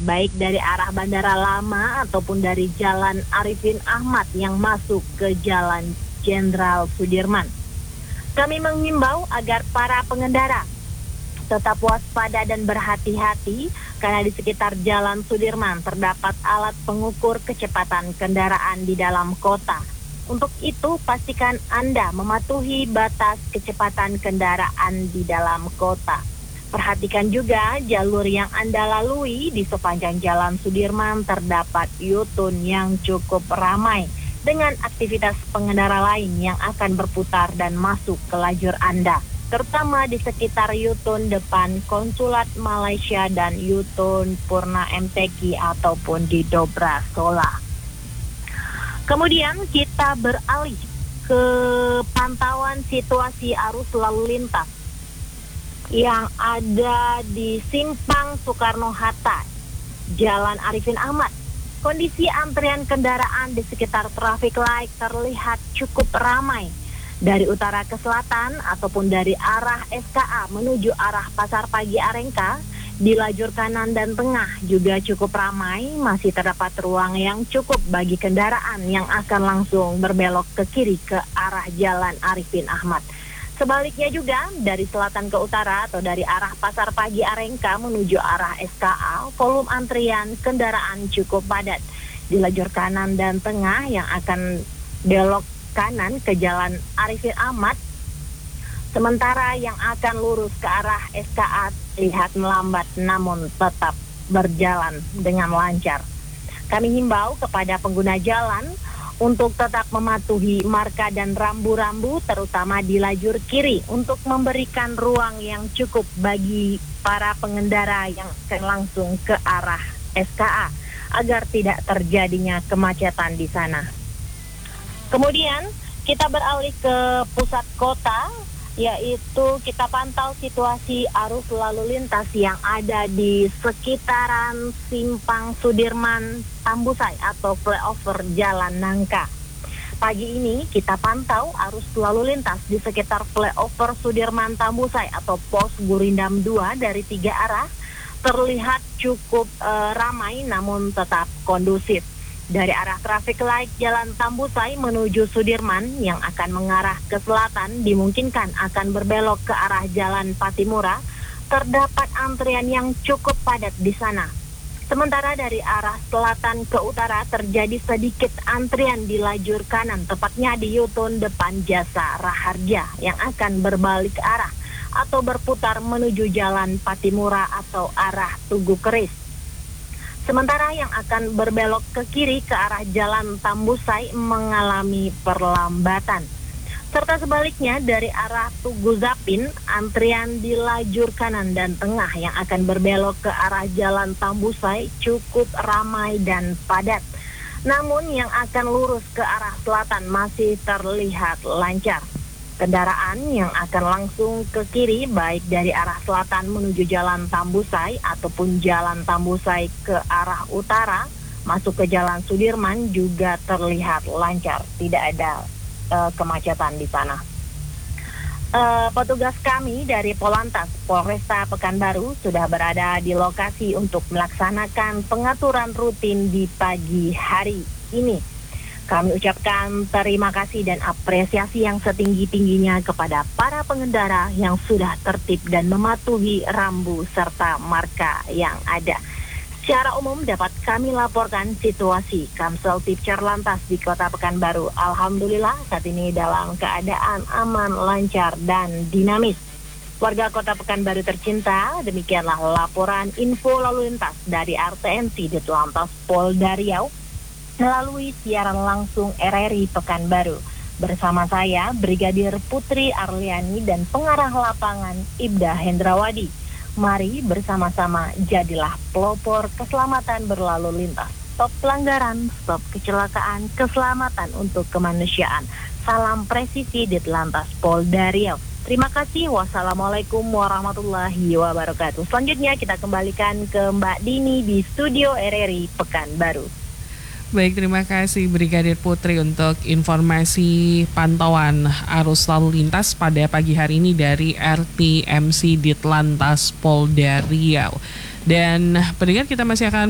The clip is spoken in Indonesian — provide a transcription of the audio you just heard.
baik dari arah Bandara Lama ataupun dari Jalan Arifin Ahmad yang masuk ke Jalan Jenderal Sudirman. Kami mengimbau agar para pengendara tetap waspada dan berhati-hati karena di sekitar Jalan Sudirman terdapat alat pengukur kecepatan kendaraan di dalam kota. Untuk itu, pastikan Anda mematuhi batas kecepatan kendaraan di dalam kota. Perhatikan juga jalur yang Anda lalui. Di sepanjang Jalan Sudirman terdapat U-turn yang cukup ramai dengan aktivitas pengendara lain yang akan berputar dan masuk ke lajur Anda, terutama di sekitar U-turn depan Konsulat Malaysia dan U-turn Purna MTQ ataupun di Dobra Sola. Kemudian kita beralih ke pantauan situasi arus lalu lintas yang ada di Simpang Soekarno-Hatta, Jalan Arifin Ahmad. Kondisi antrian kendaraan di sekitar traffic light terlihat cukup ramai. Dari utara ke selatan ataupun dari arah SKA menuju arah Pasar Pagi Arengka, di lajur kanan dan tengah juga cukup ramai. Masih terdapat ruang yang cukup bagi kendaraan yang akan langsung berbelok ke kiri ke arah Jalan Arifin Ahmad. Sebaliknya juga dari selatan ke utara atau dari arah Pasar Pagi Arengka menuju arah SKA, volume antrian kendaraan cukup padat. Di lajur kanan dan tengah yang akan belok kanan ke Jalan Arifin Ahmad, sementara yang akan lurus ke arah SKA terlihat melambat namun tetap berjalan dengan lancar. Kami himbau kepada pengguna jalan untuk tetap mematuhi marka dan rambu-rambu terutama di lajur kiri untuk memberikan ruang yang cukup bagi para pengendara yang akan langsung ke arah SKA agar tidak terjadinya kemacetan di sana. Kemudian kita beralih ke pusat kota, yaitu kita pantau situasi arus lalu lintas yang ada di sekitaran Simpang Sudirman Tambusai atau flyover Jalan Nangka. Pagi ini kita pantau arus lalu lintas di sekitar flyover Sudirman Tambusai atau pos Gurindam 2 dari 3 arah terlihat cukup ramai namun tetap kondusif. Dari arah traffic light Jalan Tambusai menuju Sudirman yang akan mengarah ke selatan dimungkinkan akan berbelok ke arah Jalan Patimura, terdapat antrian yang cukup padat di sana. Sementara dari arah selatan ke utara terjadi sedikit antrian di lajur kanan, tepatnya di U-turn depan Jasa Raharja yang akan berbalik arah atau berputar menuju Jalan Patimura atau arah Tugu Keris. Sementara yang akan berbelok ke kiri ke arah Jalan Tambusai mengalami perlambatan. Serta sebaliknya dari arah Tugu Zapin, antrian di lajur kanan dan tengah yang akan berbelok ke arah Jalan Tambusai cukup ramai dan padat. Namun yang akan lurus ke arah selatan masih terlihat lancar. Kendaraan yang akan langsung ke kiri baik dari arah selatan menuju Jalan Tambusai ataupun Jalan Tambusai ke arah utara masuk ke Jalan Sudirman juga terlihat lancar, tidak ada kemacetan di sana. Petugas kami dari Polantas Polresta Pekanbaru sudah berada di lokasi untuk melaksanakan pengaturan rutin di pagi hari ini. Kami ucapkan terima kasih dan apresiasi yang setinggi-tingginya kepada para pengendara yang sudah tertib dan mematuhi rambu serta marka yang ada. Secara umum dapat kami laporkan situasi Kamsel Tipcar Lantas di Kota Pekanbaru. Alhamdulillah saat ini dalam keadaan aman, lancar, dan dinamis. Warga Kota Pekanbaru tercinta, demikianlah laporan info lalu lintas dari RTNC Ditlantas Polda Riau melalui siaran langsung RRI Pekanbaru. Bersama saya, Brigadir Putri Arliani dan pengarah lapangan Ibda Hendrawadi. Mari bersama-sama jadilah pelopor keselamatan berlalu lintas. Stop pelanggaran, stop kecelakaan, keselamatan untuk kemanusiaan. Salam presisi Ditlantas Polda Riau. Terima kasih. Wassalamualaikum warahmatullahi wabarakatuh. Selanjutnya kita kembalikan ke Mbak Dini di studio RRI Pekanbaru. Baik, terima kasih Brigadir Putri untuk informasi pantauan arus lalu lintas pada pagi hari ini dari RTMC Ditlantas Polda Riau. Dan pendengar, kita masih akan